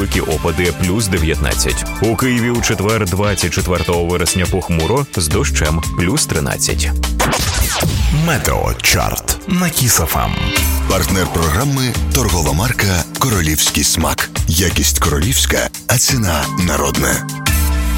невеликі опади плюс 19. У Києві у четвер 24 вересня похмуро з дощем плюс 13. Метеочарт на Кіс ФМ. Партнер програми – торгова марка «Королівський смак». Якість королівська, а ціна народна.